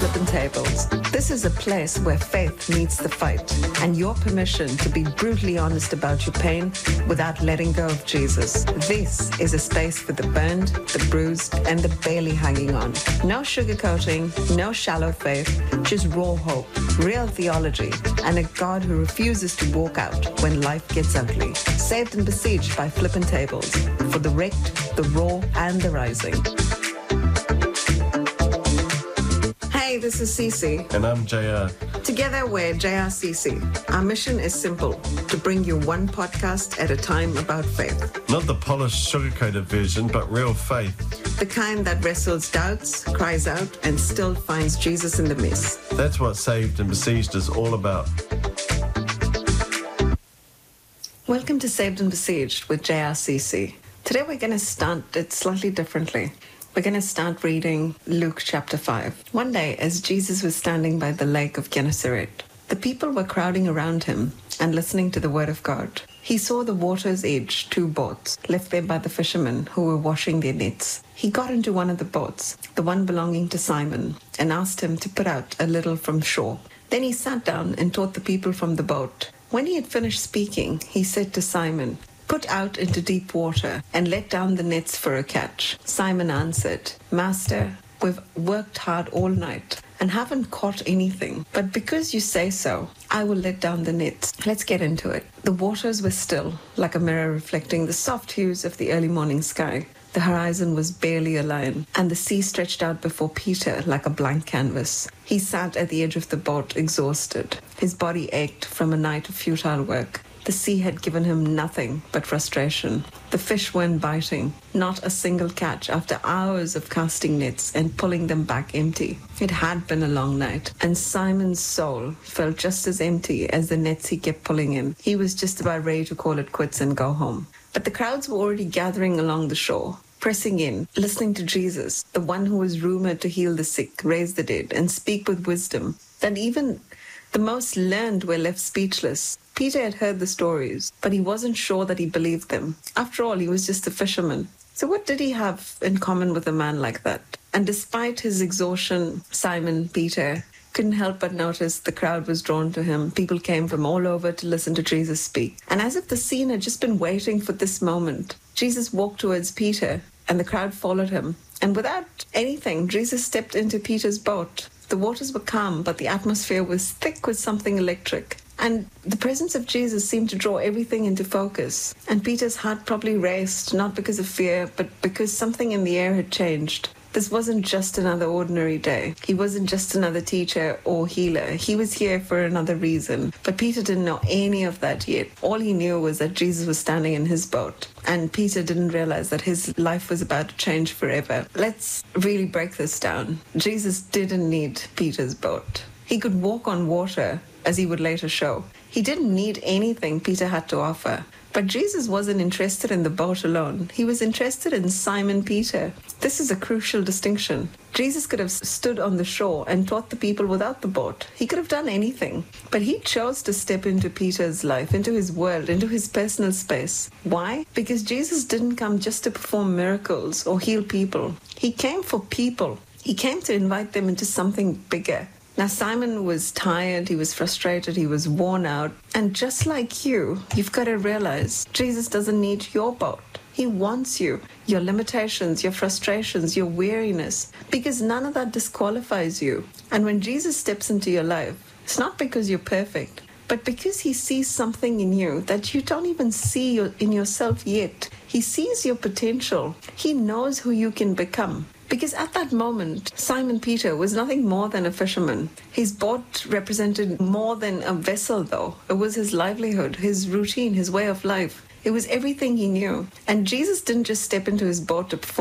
Flippin' Tables. This is a place where faith meets the fight and your permission to be brutally honest about your pain without letting go of Jesus. This is a space for the burned, the bruised, and the barely hanging on. No sugarcoating, no shallow faith, just raw hope, real theology, and a God who refuses to walk out when life gets ugly. Saved and Besieged by Flippin' Tables. For the wrecked, the raw, and the rising. Hey, this is Cece. And I'm JR. Together, we're JRCC. Our mission is simple, to bring you one podcast at a time about faith. Not the polished, sugar-coated version, but real faith. The kind that wrestles doubts, cries out, and still finds Jesus in the mess. That's what Saved and Besieged is all about. Welcome to Saved and Besieged with JRCC. Today we're going to start it slightly differently. We're going to start reading Luke chapter 5. One day, as Jesus was standing by the lake of Gennesaret, the people were crowding around him and listening to the word of God. He saw the water's edge 2 boats left there by the fishermen who were washing their nets. He got into one of the boats, the one belonging to Simon, and asked him to put out a little from shore. Then he sat down and taught the people from the boat. When he had finished speaking, he said to Simon, "Put out into deep water and let down the nets for a catch." Simon answered, "Master, we've worked hard all night and haven't caught anything. But because you say so, I will let down the nets." Let's get into it. The waters were still, like a mirror reflecting the soft hues of the early morning sky. The horizon was barely a line, and the sea stretched out before Peter like a blank canvas. He sat at the edge of the boat, exhausted. His body ached from a night of futile work. The sea had given him nothing but frustration. The fish weren't biting, not a single catch after hours of casting nets and pulling them back empty. It had been a long night, and Simon's soul felt just as empty as the nets he kept pulling in. He was just about ready to call it quits and go home. But the crowds were already gathering along the shore, pressing in, listening to Jesus, the one who was rumored to heal the sick, raise the dead, and speak with wisdom, that even the most learned were left speechless. Peter had heard the stories, but he wasn't sure that he believed them. After all, he was just a fisherman. So what did he have in common with a man like that? And despite his exhaustion, Simon Peter couldn't help but notice the crowd was drawn to him. People came from all over to listen to Jesus speak. And as if the scene had just been waiting for this moment, Jesus walked towards Peter, and the crowd followed him. And without anything, Jesus stepped into Peter's boat. The waters were calm, but the atmosphere was thick with something electric. And the presence of Jesus seemed to draw everything into focus. And Peter's heart probably raced, not because of fear, but because something in the air had changed. This wasn't just another ordinary day. He wasn't just another teacher or healer. He was here for another reason. But Peter didn't know any of that yet. All he knew was that Jesus was standing in his boat. And Peter didn't realize that his life was about to change forever. Let's really break this down. Jesus didn't need Peter's boat. He could walk on water, as he would later show. He didn't need anything Peter had to offer. But Jesus wasn't interested in the boat alone. He was interested in Simon Peter. This is a crucial distinction. Jesus could have stood on the shore and taught the people without the boat. He could have done anything. But he chose to step into Peter's life, into his world, into his personal space. Why? Because Jesus didn't come just to perform miracles or heal people. He came for people. He came to invite them into something bigger. Now, Simon was tired, he was frustrated, he was worn out. And just like you've got to realize Jesus doesn't need your boat. He wants you, your limitations, your frustrations, your weariness, because none of that disqualifies you. And when Jesus steps into your life, it's not because you're perfect, but because he sees something in you that you don't even see in yourself yet. He sees your potential. He knows who you can become. Because at that moment, Simon Peter was nothing more than a fisherman. His boat represented more than a vessel, though. It was his livelihood, his routine, his way of life. It was everything he knew. And Jesus didn't just step into his boat to perform